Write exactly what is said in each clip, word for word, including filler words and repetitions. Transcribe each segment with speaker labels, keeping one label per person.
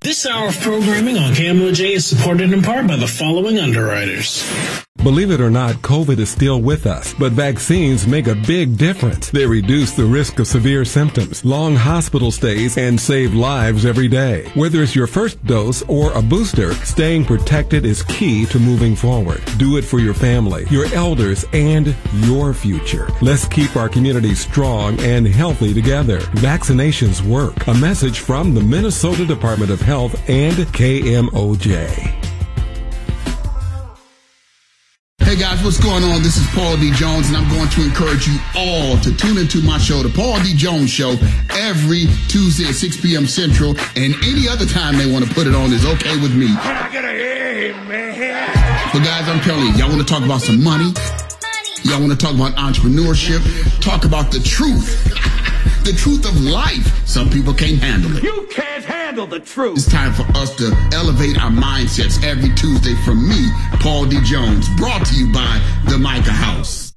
Speaker 1: This hour of programming on K M O J is supported in part by the following underwriters.
Speaker 2: Believe it or not, COVID is still with us, but vaccines make a big difference. They reduce the risk of severe symptoms, long hospital stays, and save lives every day. Whether it's your first dose or a booster, staying protected is key to moving forward. Do it for your family, your elders, and your future. Let's keep our community strong and healthy together. Vaccinations work. A message from the Minnesota Department of Health and K M O J.
Speaker 3: Hey guys, what's going on? This is Paul D. Jones, and I'm going to encourage you all to tune into my show, The Paul D. Jones Show, every Tuesday at six p.m. Central, and any other time they want to put it on is okay with me.
Speaker 4: Can I get a hey, man?
Speaker 3: But guys, I'm telling you, y'all want to talk about some money? Y'all want to talk about entrepreneurship? Talk about the truth. The truth of life. Some people can't handle it.
Speaker 4: You can't handle the truth.
Speaker 3: It's time for us to elevate our mindsets every Tuesday from me, Paul D. Jones, brought to you by the Micah House.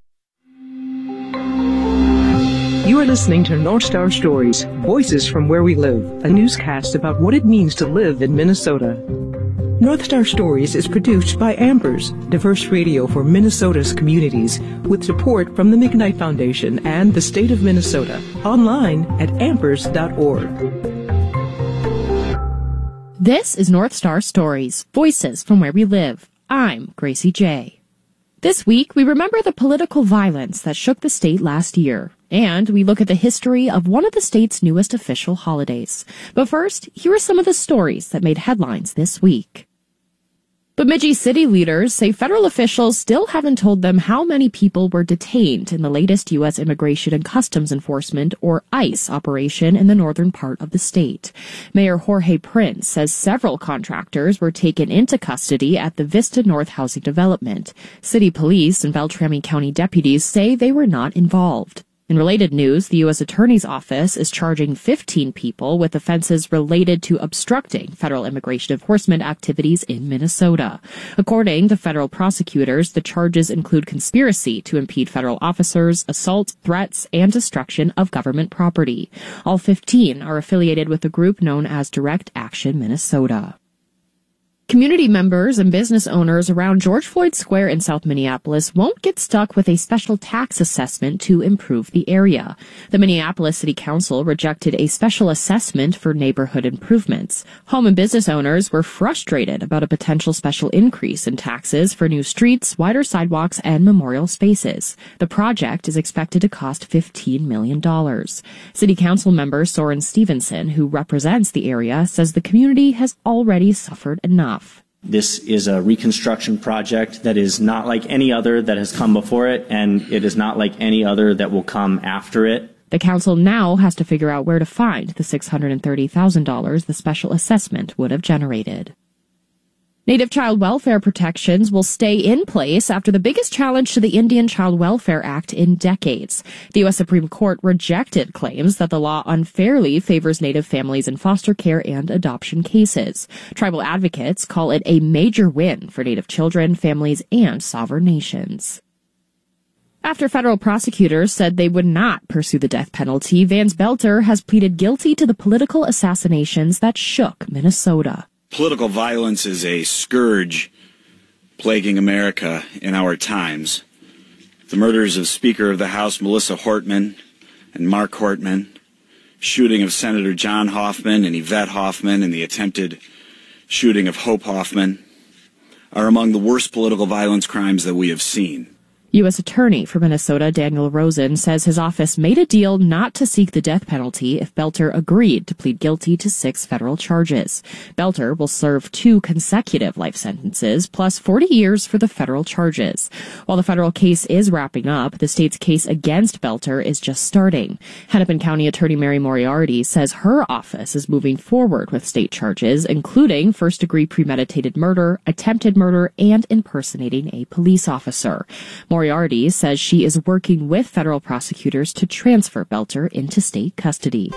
Speaker 5: You are listening to North Star Stories, Voices from Where We Live, a newscast about what it means to live in Minnesota. North Star Stories is produced by Ambers, diverse radio for Minnesota's communities, with support from the McKnight Foundation and the state of Minnesota. Online at ambers dot org.
Speaker 6: This is North Star Stories, Voices from Where We Live. I'm Gracie J. This week, we remember the political violence that shook the state last year, and we look at the history of one of the state's newest official holidays. But first, here are some of the stories that made headlines this week. Bemidji city leaders say federal officials still haven't told them how many people were detained in the latest U S Immigration and Customs Enforcement, or ICE, operation in the northern part of the state. Mayor Jorge Prince says several contractors were taken into custody at the Vista North housing development. City police and Beltrami County deputies say they were not involved. In related news, the U S Attorney's Office is charging fifteen people with offenses related to obstructing federal immigration enforcement activities in Minnesota. According to federal prosecutors, the charges include conspiracy to impede federal officers, assault, threats, and destruction of government property. All fifteen are affiliated with a group known as Direct Action Minnesota. Community members and business owners around George Floyd Square in South Minneapolis won't get stuck with a special tax assessment to improve the area. The Minneapolis City Council rejected a special assessment for neighborhood improvements. Home and business owners were frustrated about a potential special increase in taxes for new streets, wider sidewalks, and memorial spaces. The project is expected to cost fifteen million dollars. City Council member Soren Stevenson, who represents the area, says the community has already suffered enough.
Speaker 7: This is a reconstruction project that is not like any other that has come before it, and it is not like any other that will come after it.
Speaker 6: The council now has to figure out where to find the six hundred thirty thousand dollars the special assessment would have generated. Native child welfare protections will stay in place after the biggest challenge to the Indian Child Welfare Act in decades. The U S Supreme Court rejected claims that the law unfairly favors Native families in foster care and adoption cases. Tribal advocates call it a major win for Native children, families, and sovereign nations. After federal prosecutors said they would not pursue the death penalty, Vance Belter has pleaded guilty to the political assassinations that shook Minnesota.
Speaker 8: Political violence is a scourge plaguing America in our times. The murders of Speaker of the House Melissa Hortman and Mark Hortman, shooting of Senator John Hoffman and Yvette Hoffman, and the attempted shooting of Hope Hoffman are among the worst political violence crimes that we have seen.
Speaker 6: U S Attorney for Minnesota Daniel Rosen says his office made a deal not to seek the death penalty if Belter agreed to plead guilty to six federal charges. Belter will serve two consecutive life sentences plus forty years for the federal charges. While the federal case is wrapping up, the state's case against Belter is just starting. Hennepin County Attorney Mary Moriarty says her office is moving forward with state charges, including first-degree premeditated murder, attempted murder, and impersonating a police officer. Moriarty says she is working with federal prosecutors to transfer Belter into state custody.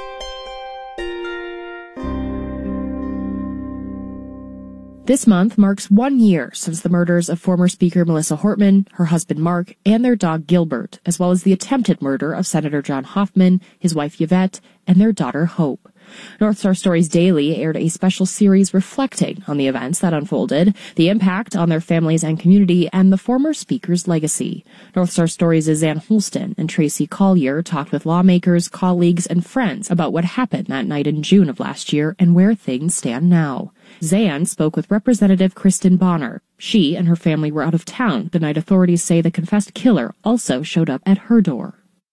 Speaker 6: This month marks one year since the murders of former Speaker Melissa Hortman, her husband Mark, and their dog Gilbert, as well as the attempted murder of Senator John Hoffman, his wife Yvette, and their daughter Hope. North Star Stories Daily aired a special series reflecting on the events that unfolded, the impact on their families and community, and the former speaker's legacy. North Star Stories' Zan Holston and Tracy Collier talked with lawmakers, colleagues, and friends about what happened that night in June of last year and where things stand now. Zan spoke with Representative Kristen Bonner. She and her family were out of town the night authorities say the confessed killer also showed up at her door.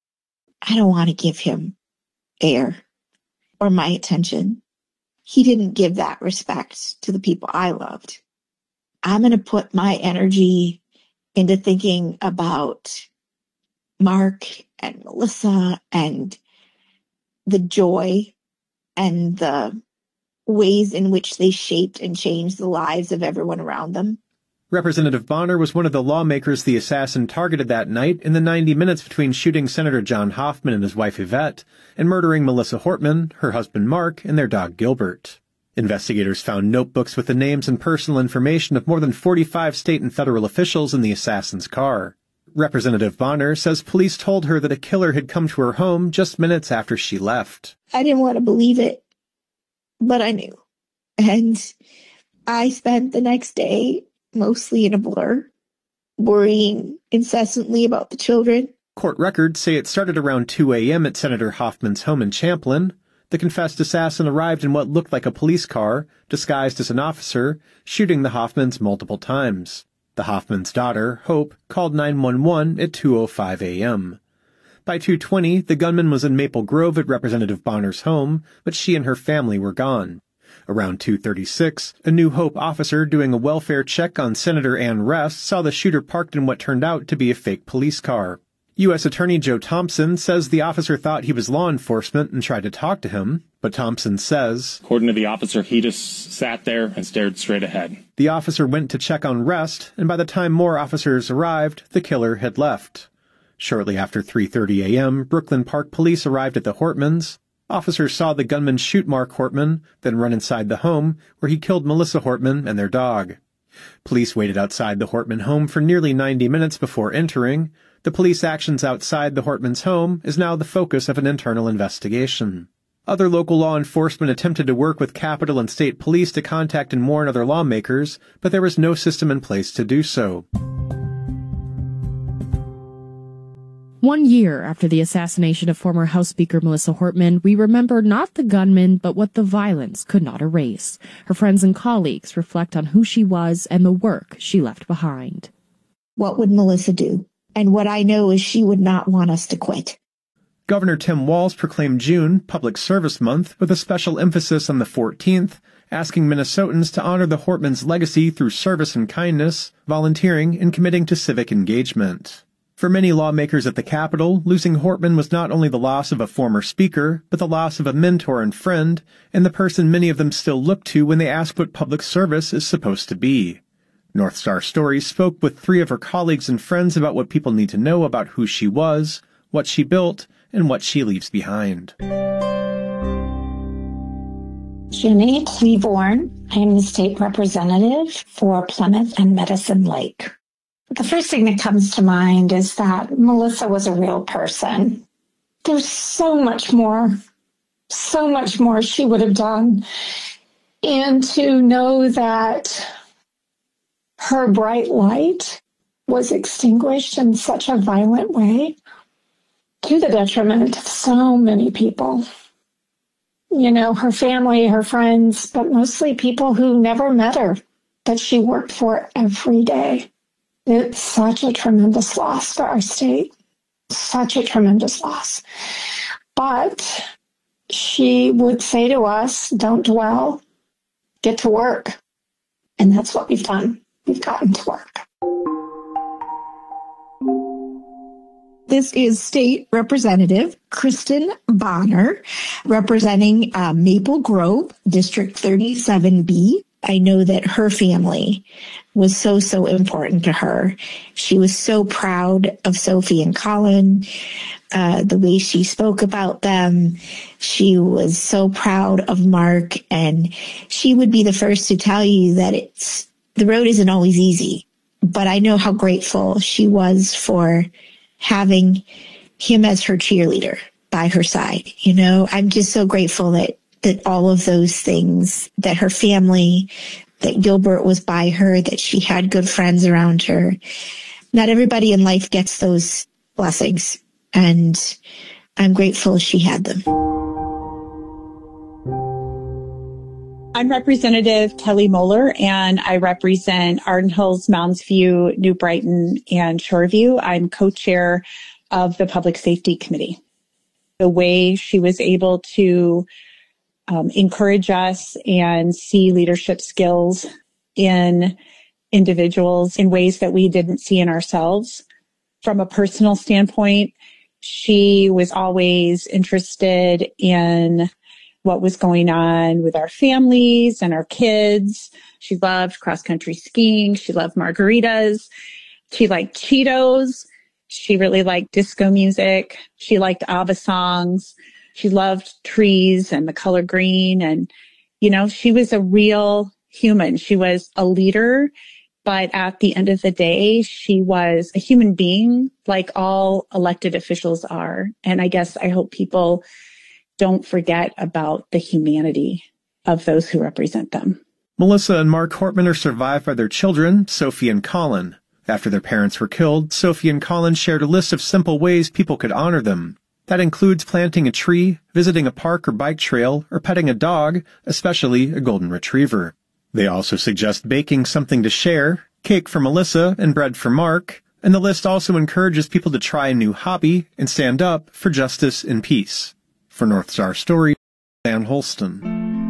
Speaker 9: I don't want to give him air or my attention. He didn't give that respect to the people I loved. I'm going to put my energy into thinking about Mark and Melissa and the joy and the ways in which they shaped and changed the lives of everyone around them.
Speaker 10: Representative Bonner was one of the lawmakers the assassin targeted that night in the ninety minutes between shooting Senator John Hoffman and his wife Yvette and murdering Melissa Hortman, her husband Mark, and their dog Gilbert. Investigators found notebooks with the names and personal information of more than forty-five state and federal officials in the assassin's car. Representative Bonner says police told her that a killer had come to her home just minutes after she left.
Speaker 9: I didn't want to believe it, but I knew. And I spent the next day mostly in a blur, worrying incessantly about the children.
Speaker 10: Court records say it started around two a.m. at Senator Hoffman's home in Champlin. The confessed assassin arrived in what looked like a police car, disguised as an officer, shooting the Hoffmans multiple times. The Hoffmans' daughter, Hope, called nine one one at two oh five a.m. By two twenty, the gunman was in Maple Grove at Representative Bonner's home, but she and her family were gone. Around two thirty-six, a New Hope officer doing a welfare check on Senator Ann Rest saw the shooter parked in what turned out to be a fake police car. U S Attorney Joe Thompson says the officer thought he was law enforcement and tried to talk to him, but Thompson says,
Speaker 11: according to the officer, he just sat there and stared straight ahead.
Speaker 10: The officer went to check on Rest, and by the time more officers arrived, the killer had left. Shortly after three thirty a.m., Brooklyn Park Police arrived at the Hortmans. Officers saw the gunman shoot Mark Hortman, then run inside the home, where he killed Melissa Hortman and their dog. Police waited outside the Hortman home for nearly ninety minutes before entering. The police actions outside the Hortmans' home is now the focus of an internal investigation. Other local law enforcement attempted to work with Capitol and state police to contact and warn other lawmakers, but there was no system in place to do so.
Speaker 6: One year after the assassination of former House Speaker Melissa Hortman, we remember not the gunman, but what the violence could not erase. Her friends and colleagues reflect on who she was and the work she left behind.
Speaker 9: What would Melissa do? And what I know is she would not want us to quit.
Speaker 10: Governor Tim Walz proclaimed June Public Service Month with a special emphasis on the fourteenth, asking Minnesotans to honor the Hortmans' legacy through service and kindness, volunteering, and committing to civic engagement. For many lawmakers at the Capitol, losing Hortman was not only the loss of a former speaker, but the loss of a mentor and friend, and the person many of them still look to when they ask what public service is supposed to be. North Star Stories spoke with three of her colleagues and friends about what people need to know about who she was, what she built, and what she leaves behind.
Speaker 12: Jenny Cleaborn. I am the state representative for Plymouth and Medicine Lake. The first thing that comes to mind is that Melissa was a real person. There's so much more, so much more she would have done. And to know that her bright light was extinguished in such a violent way to the detriment of so many people. You know, her family, her friends, but mostly people who never met her, that she worked for every day. It's such a tremendous loss for our state, such a tremendous loss. But she would say to us, don't dwell, get to work. And that's what we've done. We've gotten to work.
Speaker 9: This is State Representative Kristen Bonner, representing uh, Maple Grove, District thirty-seven B. I know that her family was so, so important to her. She was so proud of Sophie and Colin, uh, the way she spoke about them. She was so proud of Mark, and she would be the first to tell you that it's the road isn't always easy. But I know how grateful she was for having him as her cheerleader by her side. You know, I'm just so grateful that that all of those things, that her family, that Gilbert was by her, that she had good friends around her. Not everybody in life gets those blessings, and I'm grateful she had them.
Speaker 13: I'm Representative Kelly Moeller, and I represent Arden Hills, Mounds View, New Brighton, and Shoreview. I'm co-chair of the Public Safety Committee. The way she was able to um, encourage us and see leadership skills in individuals in ways that we didn't see in ourselves. From a personal standpoint, she was always interested in what was going on with our families and our kids. She loved cross-country skiing. She loved margaritas. She liked Cheetos. She really liked disco music. She liked ABBA songs. She loved trees and the color green. And, you know, she was a real human. She was a leader, but at the end of the day, she was a human being like all elected officials are. And I guess I hope people don't forget about the humanity of those who represent them.
Speaker 10: Melissa and Mark Hortman are survived by their children, Sophie and Colin. After their parents were killed, Sophie and Colin shared a list of simple ways people could honor them. That includes planting a tree, visiting a park or bike trail, or petting a dog, especially a golden retriever. They also suggest baking something to share, cake for Melissa and bread for Mark, and the list also encourages people to try a new hobby and stand up for justice and peace. For North Star Stories, Dan Holston.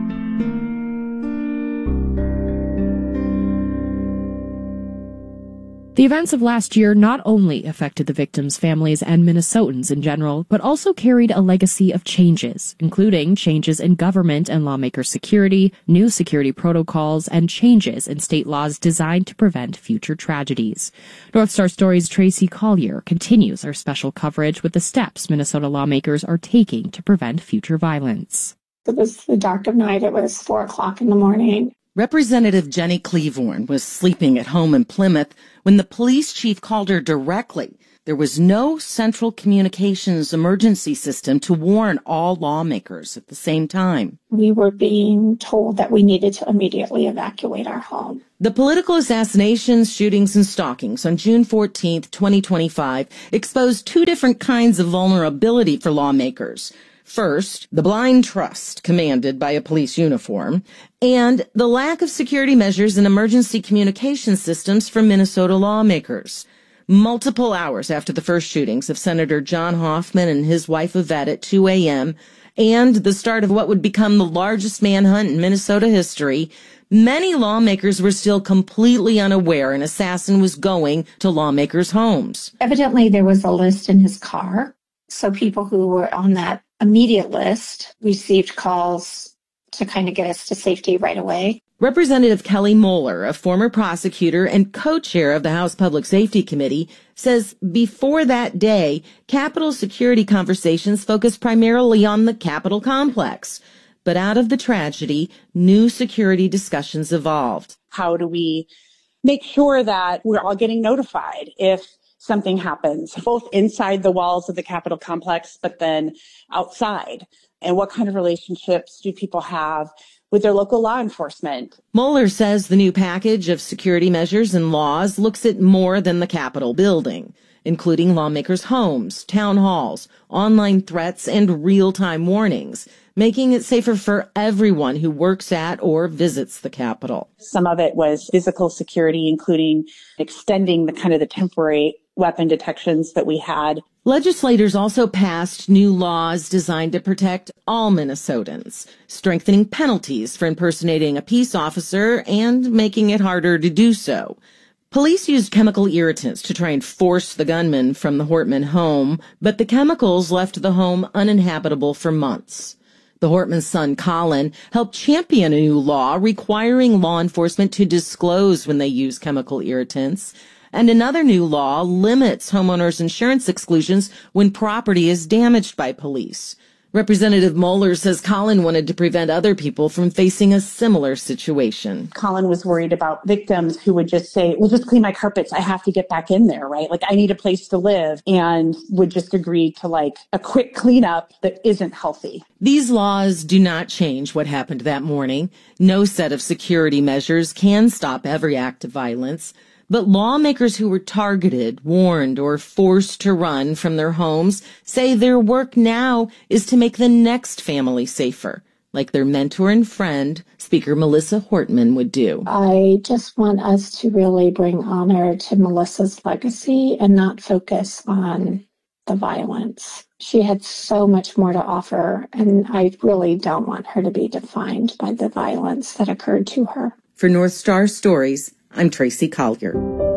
Speaker 6: The events of last year not only affected the victims' families and Minnesotans in general, but also carried a legacy of changes, including changes in government and lawmaker security, new security protocols, and changes in state laws designed to prevent future tragedies. North Star Stories' Tracy Collier continues our special coverage with the steps Minnesota lawmakers are taking to prevent future violence.
Speaker 12: It was the dark of night. It was four o'clock in the morning.
Speaker 14: Representative Jenny Cleavorn was sleeping at home in Plymouth when the police chief called her directly. There was no central communications emergency system to warn all lawmakers at the same time.
Speaker 12: We were being told that we needed to immediately evacuate our home.
Speaker 14: The political assassinations, shootings, and stalkings on June fourteenth, twenty twenty-five exposed two different kinds of vulnerability for lawmakers. First, the blind trust commanded by a police uniform, and the lack of security measures and emergency communication systems for Minnesota lawmakers. Multiple hours after the first shootings of Senator John Hoffman and his wife Yvette at two a.m., and the start of what would become the largest manhunt in Minnesota history, many lawmakers were still completely unaware an assassin was going to lawmakers' homes.
Speaker 12: Evidently, there was a list in his car, so people who were on that immediate list received calls to kind of get us to safety right away.
Speaker 14: Representative Kelly Moeller, a former prosecutor and co-chair of the House Public Safety Committee, says before that day, Capitol security conversations focused primarily on the Capitol complex. But out of the tragedy, new security discussions evolved.
Speaker 13: How do we make sure that we're all getting notified if something happens, both inside the walls of the Capitol complex, but then outside? And what kind of relationships do people have with their local law enforcement?
Speaker 14: Moeller says the new package of security measures and laws looks at more than the Capitol building, including lawmakers' homes, town halls, online threats, and real-time warnings, making it safer for everyone who works at or visits the Capitol.
Speaker 13: Some of it was physical security, including extending the kind of the temporary weapon detections that we had.
Speaker 14: Legislators also passed new laws designed to protect all Minnesotans, strengthening penalties for impersonating a peace officer and making it harder to do so. Police used chemical irritants to try and force the gunman from the Hortman home, but the chemicals left the home uninhabitable for months. The Hortman's son, Colin, helped champion a new law requiring law enforcement to disclose when they use chemical irritants. And another new law limits homeowners' insurance exclusions when property is damaged by police. Representative Moeller says Colin wanted to prevent other people from facing a similar situation.
Speaker 13: Colin was worried about victims who would just say, well, just clean my carpets. I have to get back in there, right? Like, I need a place to live, and would just agree to like a quick cleanup that isn't healthy.
Speaker 14: These laws do not change what happened that morning. No set of security measures can stop every act of violence. But lawmakers who were targeted, warned, or forced to run from their homes say their work now is to make the next family safer, like their mentor and friend, Speaker Melissa Hortman, would do.
Speaker 12: I just want us to really bring honor to Melissa's legacy and not focus on the violence. She had so much more to offer, and I really don't want her to be defined by the violence that occurred to her.
Speaker 14: For North Star Stories, I'm Tracy Collier.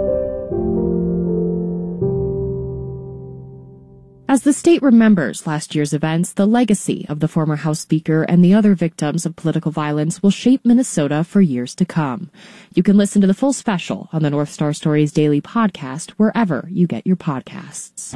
Speaker 6: As the state remembers last year's events, the legacy of the former House Speaker and the other victims of political violence will shape Minnesota for years to come. You can listen to the full special on the North Star Stories Daily podcast wherever you get your podcasts.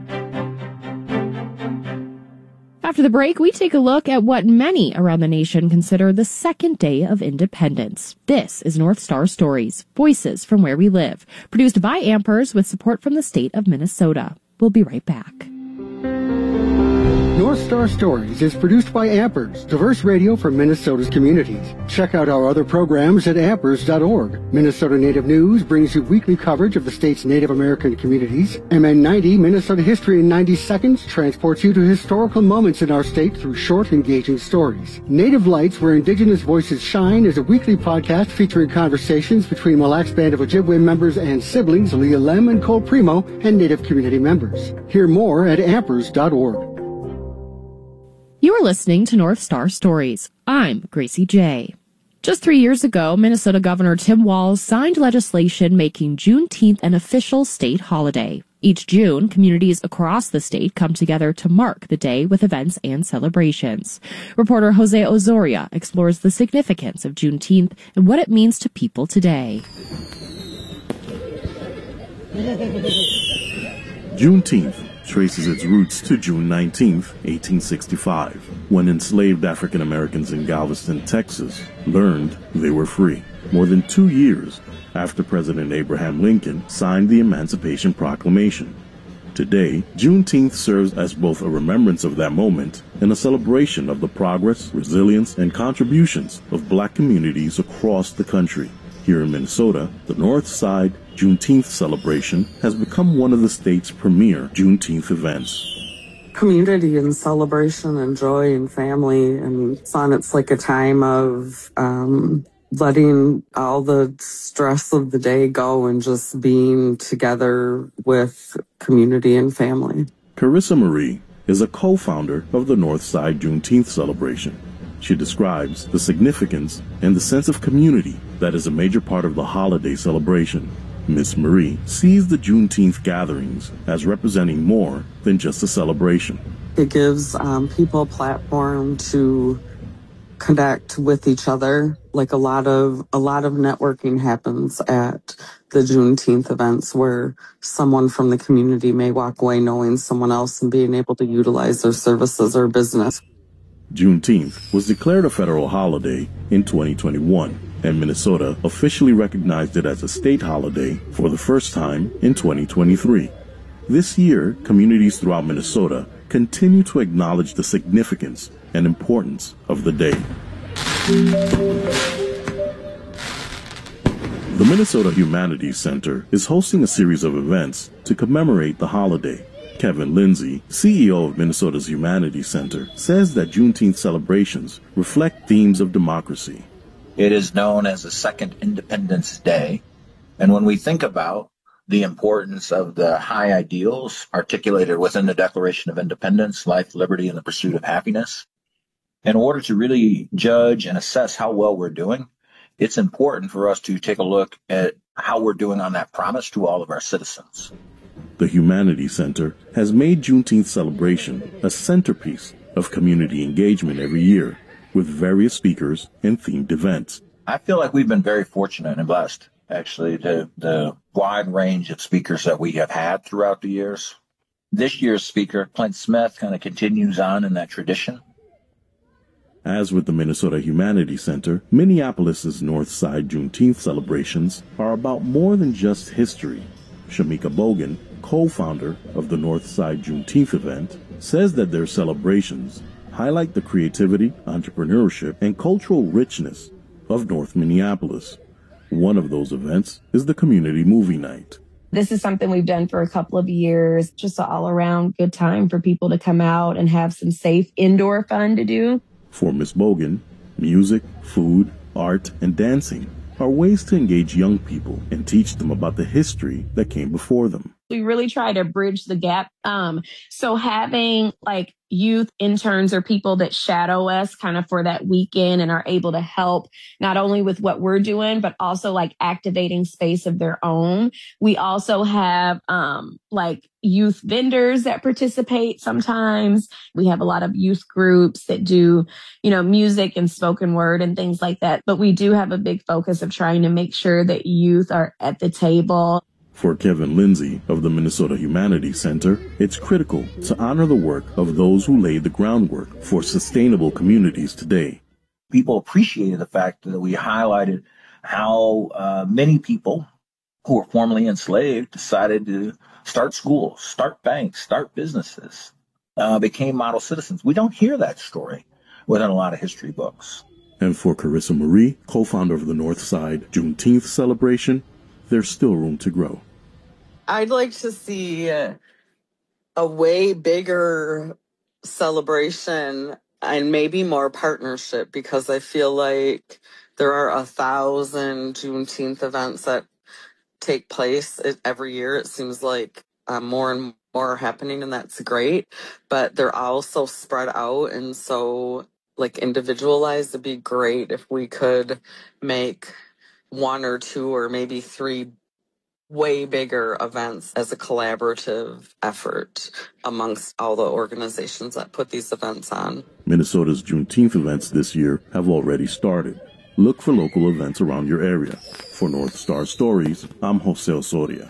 Speaker 6: After the break, we take a look at what many around the nation consider the second day of independence. This is North Star Stories, Voices from Where We Live, produced by Ampers with support from the state of Minnesota. We'll be right back.
Speaker 15: North Star Stories is produced by Ampers, diverse radio for Minnesota's communities. Check out our other programs at ampers dot org. Minnesota Native News brings you weekly coverage of the state's Native American communities. M N ninety, Minnesota History in ninety seconds, transports you to historical moments in our state through short, engaging stories. Native Lights, where Indigenous voices shine, is a weekly podcast featuring conversations between Mille Lacs Band of Ojibwe members and siblings Leah Lem and Cole Primo and Native community members. Hear more at ampers dot org.
Speaker 6: You are listening to North Star Stories. I'm Gracie J. Just three years ago, Minnesota Governor Tim Walz signed legislation making Juneteenth an official state holiday. Each June, communities across the state come together to mark the day with events and celebrations. Reporter Jose Ozoria explores the significance of Juneteenth and what it means to people today.
Speaker 16: Juneteenth traces its roots to June nineteenth, eighteen sixty-five, when enslaved African Americans in Galveston, Texas, learned they were free. More than two years after President Abraham Lincoln signed the Emancipation Proclamation. Today, Juneteenth serves as both a remembrance of that moment and a celebration of the progress, resilience, and contributions of black communities across the country. Here in Minnesota, the North Side Juneteenth celebration has become one of the state's premier Juneteenth events.
Speaker 17: Community and celebration and joy and family and fun. It's like a time of um, letting all the stress of the day go and just being together with community and family.
Speaker 16: Carissa Marie is a co-founder of the North Side Juneteenth celebration. She describes the significance and the sense of community that is a major part of the holiday celebration. Miss Marie sees the Juneteenth gatherings as representing more than just a celebration.
Speaker 17: It gives um, people a platform to connect with each other. Like a lot of a lot of networking happens at the Juneteenth events, where someone from the community may walk away knowing someone else and being able to utilize their services or business.
Speaker 16: Juneteenth was declared a federal holiday in twenty twenty-one, and Minnesota officially recognized it as a state holiday for the first time in twenty twenty-three. This year, communities throughout Minnesota continue to acknowledge the significance and importance of the day. The Minnesota Humanities Center is hosting a series of events to commemorate the holiday. Kevin Lindsay, C E O of Minnesota's Humanities Center, says that Juneteenth celebrations reflect themes of democracy.
Speaker 18: It is known as the Second Independence Day, and when we think about the importance of the high ideals articulated within the Declaration of Independence, life, liberty, and the pursuit of happiness, in order to really judge and assess how well we're doing, it's important for us to take a look at how we're doing on that promise to all of our citizens.
Speaker 16: The Humanities Center has made Juneteenth celebration a centerpiece of community engagement every year, with various speakers and themed events.
Speaker 18: I feel like we've been very fortunate and blessed, actually, to the wide range of speakers that we have had throughout the years. This year's speaker, Clint Smith, kind of continues on in that tradition.
Speaker 16: As with the Minnesota Humanities Center, Minneapolis's North Side Juneteenth celebrations are about more than just history. Shamika Bogan, co-founder of the North Side Juneteenth event, says that their celebrations highlight the creativity, entrepreneurship, and cultural richness of North Minneapolis. One of those events is the Community Movie Night.
Speaker 19: This is something we've done for a couple of years, just an all-around good time for people to come out and have some safe indoor fun to do.
Speaker 16: For Miz Bogan, music, food, art, and dancing are ways to engage young people and teach them about the history that came before them.
Speaker 19: We really try to bridge the gap. Um, so having like youth interns or people that shadow us kind of for that weekend and are able to help not only with what we're doing, but also like activating space of their own. We also have um, like youth vendors that participate sometimes. We have a lot of youth groups that do, you know, music and spoken word and things like that. But we do have a big focus of trying to make sure that youth are at the table.
Speaker 16: For Kevin Lindsay of the Minnesota Humanities Center, it's critical to honor the work of those who laid the groundwork for sustainable communities today.
Speaker 18: People appreciated the fact that we highlighted how uh, many people who were formerly enslaved decided to start schools, start banks, start businesses, uh, became model citizens. We don't hear that story within a lot of history books.
Speaker 16: And for Carissa Marie, co-founder of the North Side Juneteenth celebration, there's still room to grow.
Speaker 17: I'd like to see a way bigger celebration and maybe more partnership, because I feel like there are a thousand Juneteenth events that take place every year. It seems like uh, more and more are happening, and that's great, but they're all so spread out and so like individualized. It'd be great if we could make one or two or maybe three way bigger events as a collaborative effort amongst all the organizations that put these events on.
Speaker 16: Minnesota's Juneteenth events this year have already started. Look for local events around your area. For North Star Stories, I'm Jose Osoria.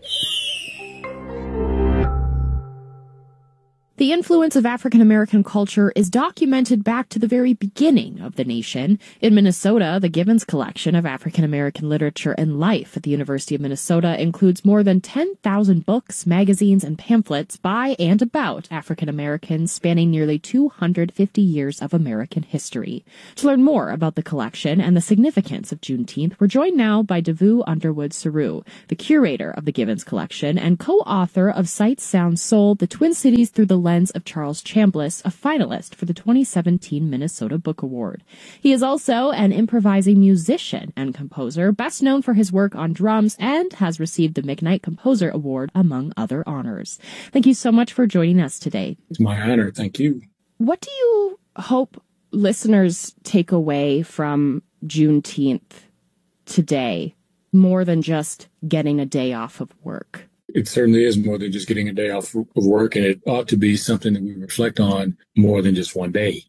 Speaker 6: The influence of African American culture is documented back to the very beginning of the nation. In Minnesota, the Givens Collection of African American Literature and Life at the University of Minnesota includes more than ten thousand books, magazines, and pamphlets by and about African Americans spanning nearly two hundred fifty years of American history. To learn more about the collection and the significance of Juneteenth, we're joined now by Davu Underwood Saru, the curator of the Givens Collection and co-author of Sight, Sound, Soul, The Twin Cities Through the Lens of Charles Chambliss, a finalist for the twenty seventeen Minnesota Book Award. He is also an improvising musician and composer, best known for his work on drums, and has received the McKnight Composer Award, among other honors. Thank you so much for joining us today.
Speaker 1: It's my honor. Thank you.
Speaker 6: What do you hope listeners take away from Juneteenth today, more than just getting a day off of work?
Speaker 1: It certainly is more than just getting a day off of work, and it ought to be something that we reflect on more than just one day.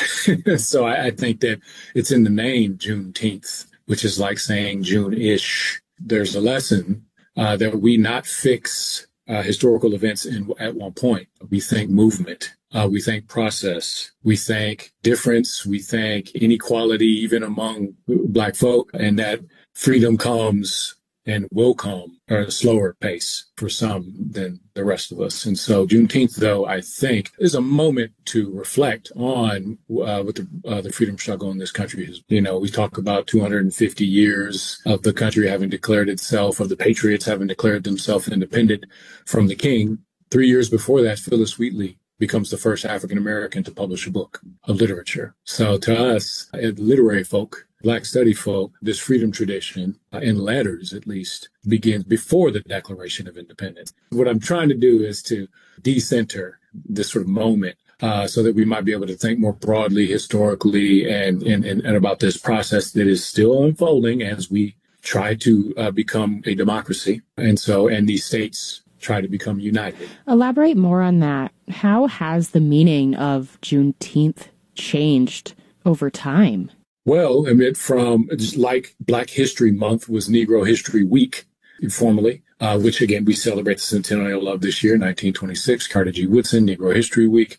Speaker 1: So I, I think that it's in the name, Juneteenth, which is like saying June-ish. There's a lesson uh, that we not fix uh, historical events in, at one point. We think movement. Uh, we think process. We think difference. We think inequality, even among Black folk, and that freedom comes and will come at a slower pace for some than the rest of us. And so Juneteenth, though, I think is a moment to reflect on uh, what the, uh, the freedom struggle in this country is. You know, we talk about two hundred fifty years of the country having declared itself, of the patriots having declared themselves independent from the king. Three years before that, Phyllis Wheatley becomes the first African American to publish a book of literature. So to us, literary folk, Black study folk, this freedom tradition, uh, in letters at least, begins before the Declaration of Independence. What I'm trying to do is to decenter this sort of moment uh, so that we might be able to think more broadly, historically, and, and, and, and about this process that is still unfolding as we try to uh, become a democracy. And so, and these states try to become united.
Speaker 6: Elaborate more on that. How has the meaning of Juneteenth changed over time?
Speaker 1: Well, I mean, from just like Black History Month was Negro History Week, formally, uh, which again, we celebrate the centennial of this year, nineteen twenty-six, Carter G. Woodson, Negro History Week.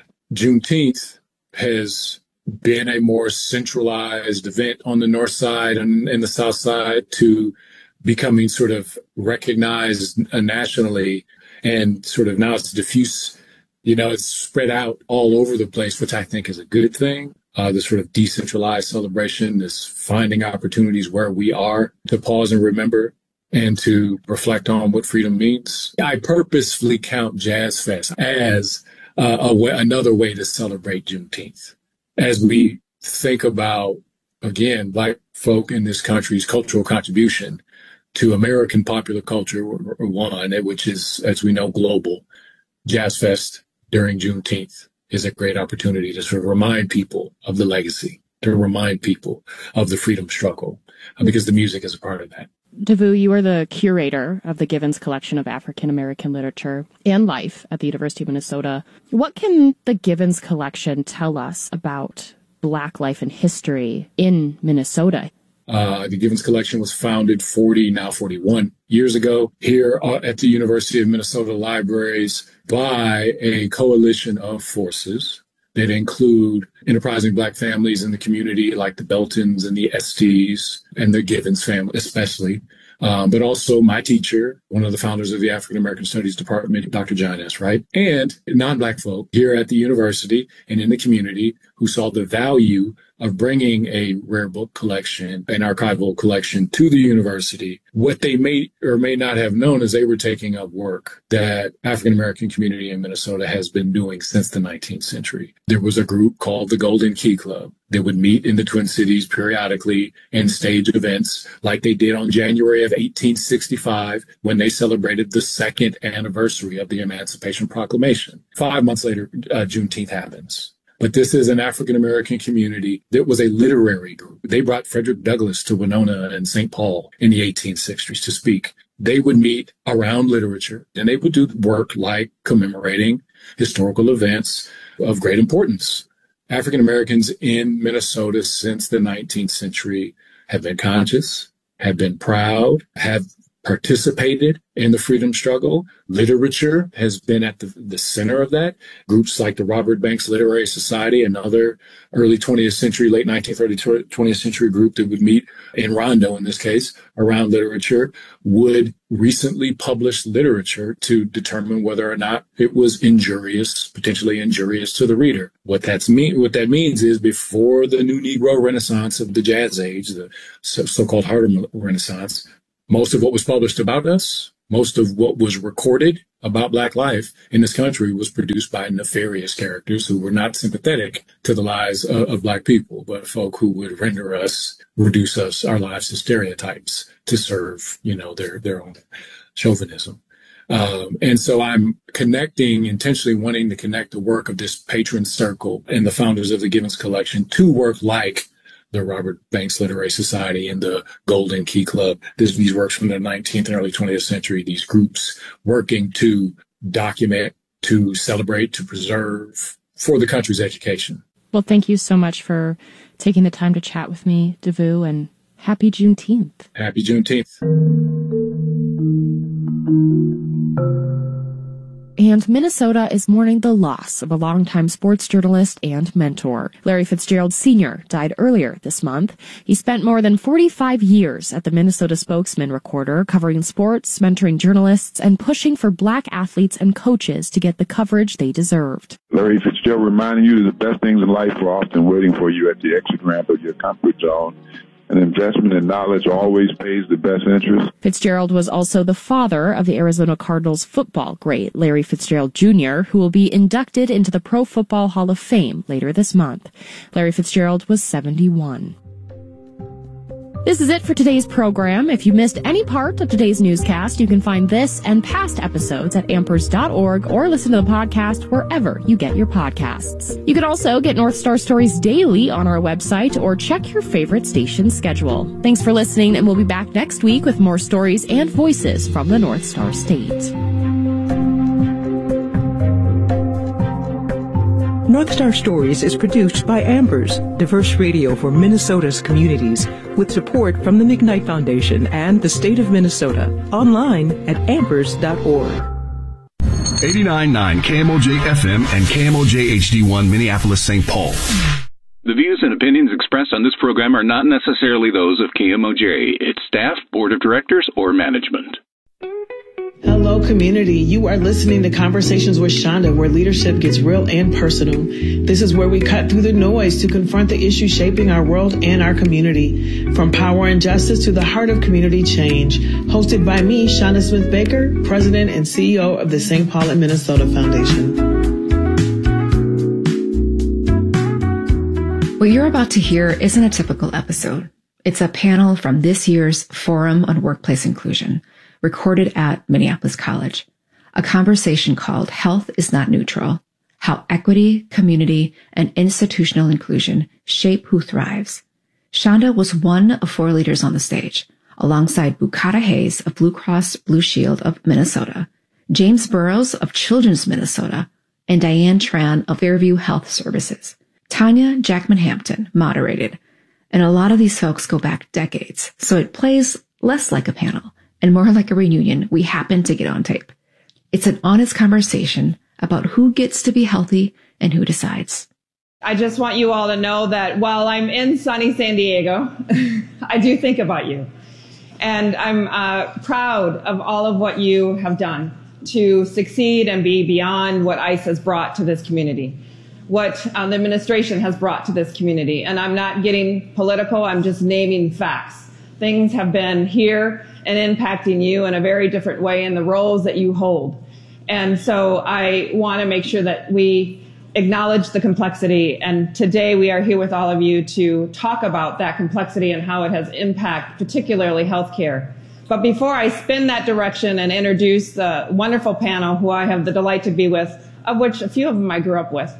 Speaker 1: Juneteenth has been a more centralized event on the north side and, and the south side to becoming sort of recognized nationally, and sort of now it's diffuse, you know, it's spread out all over the place, which I think is a good thing. Uh, the sort of decentralized celebration, this finding opportunities where we are to pause and remember and to reflect on what freedom means. I purposefully count Jazz Fest as uh, a way, another way to celebrate Juneteenth. As we think about, again, Black folk in this country's cultural contribution to American popular culture, one, which is, as we know, global. Jazz Fest during Juneteenth is a great opportunity to sort of remind people of the legacy, to remind people of the freedom struggle, because the music is a part of that.
Speaker 6: DeVoe, you are the curator of the Givens Collection of African American Literature and Life at the University of Minnesota. What can the Givens Collection tell us about Black life and history in Minnesota?
Speaker 1: Uh, the Givens Collection was founded forty, now forty-one years ago here at the University of Minnesota Libraries by a coalition of forces that include enterprising Black families in the community, like the Beltons and the Estes and the Givens family, especially. Um, but also my teacher, one of the founders of the African American Studies Department, Doctor John S. Wright, and non-Black folk here at the university and in the community who saw the value of bringing a rare book collection, an archival collection to the university. What they may or may not have known is they were taking up work that African American community in Minnesota has been doing since the nineteenth century. There was a group called the Golden Key Club that would meet in the Twin Cities periodically and stage events like they did on January of eighteen sixty-five when they celebrated the second anniversary of the Emancipation Proclamation. Five months later, uh, Juneteenth happens. But this is an African-American community that was a literary group. They brought Frederick Douglass to Winona and Saint Paul in the eighteen sixties to speak. They would meet around literature, and they would do work like commemorating historical events of great importance. African Americans in Minnesota since the nineteenth century have been conscious, have been proud, have participated in the freedom struggle. Literature has been at the, the center of that. Groups like the Robert Banks Literary Society, another early twentieth century, late nineteenth, early twentieth century group that would meet in Rondo, in this case, around literature, would recently publish literature to determine whether or not it was injurious, potentially injurious to the reader. What that's mean, what that means is before the New Negro Renaissance of the Jazz Age, the so- so-called Harlem Renaissance, most of what was published about us, most of what was recorded about Black life in this country was produced by nefarious characters who were not sympathetic to the lives of, of Black people, but folk who would render us, reduce us, our lives to stereotypes to serve, you know, their, their own chauvinism. Um, and so I'm connecting, intentionally wanting to connect the work of this patron circle and the founders of the Givens Collection to work like the Robert Banks Literary Society and the Golden Key Club. This, these works from the nineteenth and early twentieth century, these groups working to document, to celebrate, to preserve for the country's education.
Speaker 6: Well, thank you so much for taking the time to chat with me, DeVoe, and happy Juneteenth.
Speaker 1: Happy Juneteenth.
Speaker 6: And Minnesota is mourning the loss of a longtime sports journalist and mentor. Larry Fitzgerald Senior died earlier this month. He spent more than forty-five years at the Minnesota Spokesman Recorder, covering sports, mentoring journalists, and pushing for Black athletes and coaches to get the coverage they deserved.
Speaker 20: Larry Fitzgerald reminding you that the best things in life are often waiting for you at the exit ramp of your comfort zone. An investment in knowledge always pays the best interest.
Speaker 6: Fitzgerald was also the father of the Arizona Cardinals football great Larry Fitzgerald Junior, who will be inducted into the Pro Football Hall of Fame later this month. Larry Fitzgerald was seventy-one. This is it for today's program. If you missed any part of today's newscast, you can find this and past episodes at ampers dot org or listen to the podcast wherever you get your podcasts. You can also get North Star Stories daily on our website or check your favorite station schedule. Thanks for listening, and we'll be back next week with more stories and voices from the North Star State.
Speaker 5: North Star Stories is produced by Ambers, diverse radio for Minnesota's communities, with support from the McKnight Foundation and the state of Minnesota. Online at ambers dot org.
Speaker 21: eighty-nine point nine K M O J F M and K M O J H D one Minneapolis Saint Paul.
Speaker 22: The views and opinions expressed on this program are not necessarily those of K M O J, its staff, board of directors, or management.
Speaker 23: Hello, community. You are listening to Conversations with Shonda, where leadership gets real and personal. This is where we cut through the noise to confront the issues shaping our world and our community. From power and justice to the heart of community change. Hosted by me, Shonda Smith Baker, President and C E O of the Saint Paul and Minnesota Foundation.
Speaker 24: What you're about to hear isn't a typical episode. It's a panel from this year's Forum on Workplace Inclusion, recorded at Minneapolis College, a conversation called Health is Not Neutral, How Equity, Community, and Institutional Inclusion Shape Who Thrives. Shonda was one of four leaders on the stage, alongside Bukata Hayes of Blue Cross Blue Shield of Minnesota, James Burrows of Children's Minnesota, and Diane Tran of Fairview Health Services. Tanya Jackman Hampton moderated, and a lot of these folks go back decades, so it plays less like a panel and more like a reunion we happen to get on tape. It's an honest conversation about who gets to be healthy and who decides.
Speaker 25: I just want you all to know that while I'm in sunny San Diego, I do think about you. And I'm uh, proud of all of what you have done to succeed and be beyond what ICE has brought to this community, what uh, the administration has brought to this community. And I'm not getting political, I'm just naming facts. Things have been here and impacting you in a very different way in the roles that you hold. And so I want to make sure that we acknowledge the complexity. And today we are here with all of you to talk about that complexity and how it has impacted particularly healthcare. But before I spin that direction and introduce the wonderful panel who I have the delight to be with, of which a few of them I grew up with,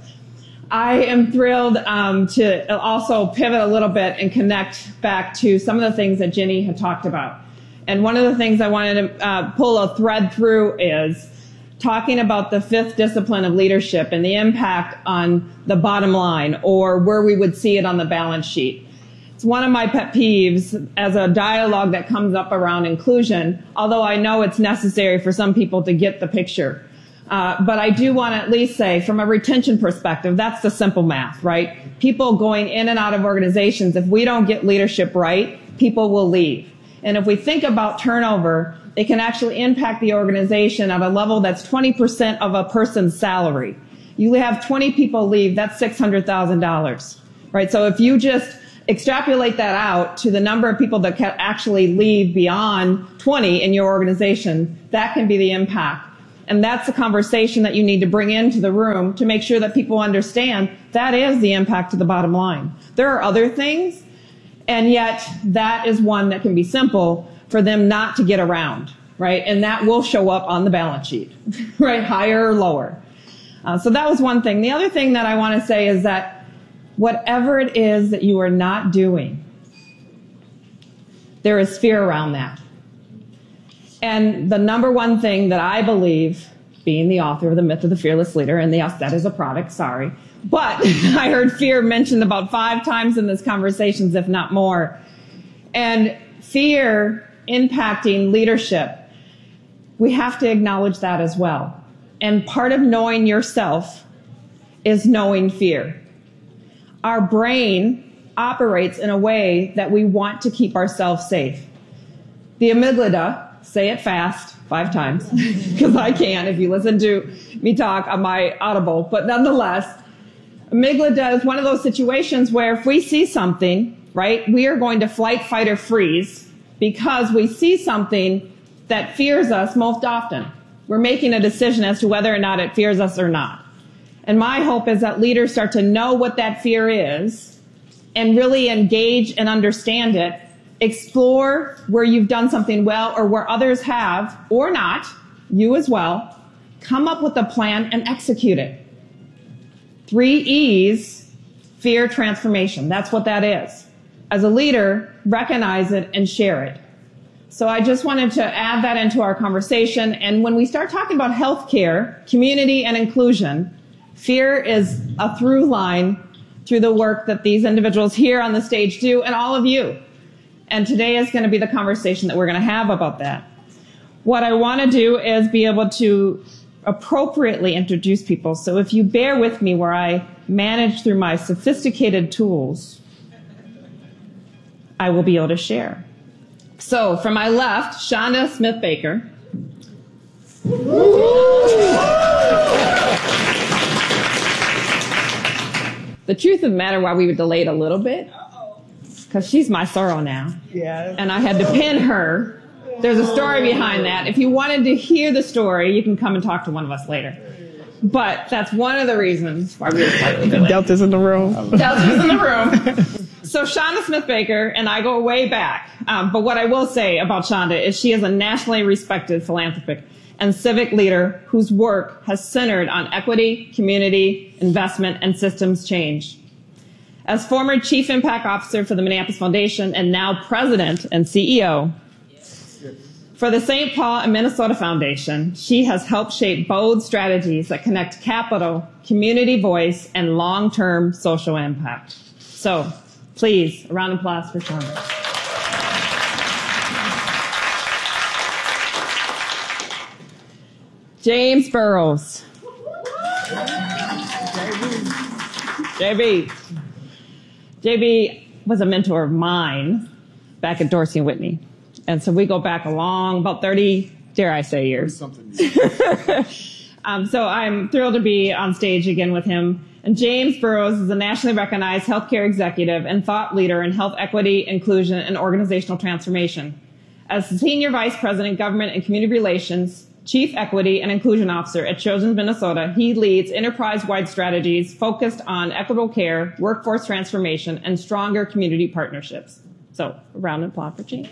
Speaker 25: I am thrilled um, to also pivot a little bit and connect back to some of the things that Ginny had talked about. And one of the things I wanted to uh, pull a thread through is talking about the fifth discipline of leadership and the impact on the bottom line, or where we would see it on the balance sheet. It's one of my pet peeves as a dialogue that comes up around inclusion, although I know it's necessary for some people to get the picture. Uh, but I do want to at least say, from a retention perspective, that's the simple math, right? People going in and out of organizations, if we don't get leadership right, people will leave. And if we think about turnover, it can actually impact the organization at a level that's twenty percent of a person's salary. You have twenty people leave, that's six hundred thousand dollars, right? So if you just extrapolate that out to the number of people that can actually leave beyond twenty in your organization, that can be the impact. And that's the conversation that you need to bring into the room to make sure that people understand that is the impact to the bottom line. There are other things, and yet that is one that can be simple for them not to get around, right? And that will show up on the balance sheet, right? Higher or lower. Uh, so that was one thing. The other thing that I want to say is that whatever it is that you are not doing, there is fear around that. And the number one thing that I believe, being the author of The Myth of the Fearless Leader, and yes, that is a product, sorry, but I heard fear mentioned about five times in this conversation, if not more. And fear impacting leadership, we have to acknowledge that as well. And part of knowing yourself is knowing fear. Our brain operates in a way that we want to keep ourselves safe. The amygdala, say it fast, five times, because I can if you listen to me talk on my Audible, but nonetheless, amygdala is one of those situations where if we see something, right, we are going to flight, fight, or freeze because we see something that fears us most often. We're making a decision as to whether or not it fears us or not. And my hope is that leaders start to know what that fear is and really engage and understand it, explore where you've done something well or where others have or not, you as well, come up with a plan and execute it. Three E's, fear transformation. That's what that is. As a leader, recognize it and share it. So I just wanted to add that into our conversation. And when we start talking about healthcare, community, and inclusion, Fear is a through line through the work that these individuals here on the stage do, and all of you. And today is going to be the conversation that we're going to have about that. What I want to do is be able to appropriately introduce people. So if you bear with me where I manage through my sophisticated tools, I will be able to share. So from my left, Shonda Smith Baker. The truth of the matter, why we were delayed a little bit, because she's my sorrow now.
Speaker 23: Yeah.
Speaker 25: And I had to pin her. There's a story behind that. If you wanted to hear the story, you can come and talk to one of us later. But that's one of the reasons why we were slightly delayed.
Speaker 23: Delta's in the room.
Speaker 25: Delta's in the room. So Shonda Smith Baker and I go way back. Um, but what I will say about Shonda is she is a nationally respected philanthropic and civic leader whose work has centered on equity, community, investment, and systems change. As former Chief Impact Officer for the Minneapolis Foundation and now President and C E O for the Saint Paul and Minnesota Foundation, she has helped shape bold strategies that connect capital, community voice, and long-term social impact. So, please, a round of applause for Shonda. James Burrows. J B. J B was a mentor of mine back at Dorsey and Whitney. And so we go back a long, about thirty, dare I say, years. um, so I'm thrilled to be on stage again with him. And James Burrows is a nationally recognized healthcare executive and thought leader in health equity, inclusion, and organizational transformation. As the Senior Vice President, Government and Community Relations, Chief Equity and Inclusion Officer at Children's Minnesota, he leads enterprise-wide strategies focused on equitable care, workforce transformation, and stronger community partnerships. So, a round of applause for James.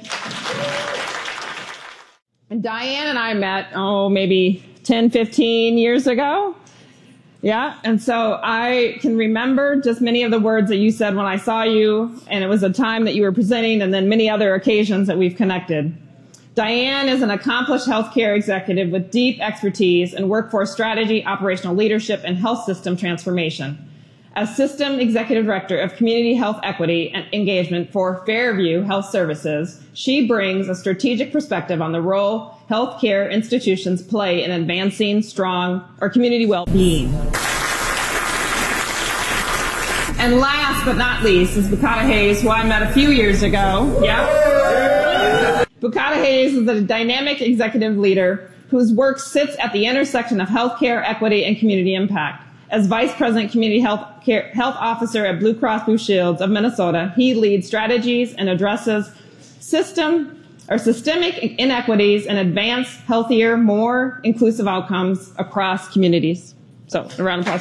Speaker 25: And Diane and I met, oh, maybe ten, fifteen years ago. Yeah, and so I can remember just many of the words that you said when I saw you, and it was a time that you were presenting, and then many other occasions that we've connected. Diane is an accomplished healthcare executive with deep expertise in workforce strategy, operational leadership, and health system transformation. As System Executive Director of Community Health Equity and Engagement for Fairview Health Services, she brings a strategic perspective on the role healthcare institutions play in advancing strong or community well-being. And last but not least is Bukata Hayes, who I met a few years ago. Yeah. Bukata Hayes is a dynamic executive leader whose work sits at the intersection of healthcare, equity, and community impact. As Vice President Community Health, Care, Health Officer at Blue Cross Blue Shields of Minnesota, he leads strategies and addresses system or systemic inequities and advance healthier, more inclusive outcomes across communities. So, a round of applause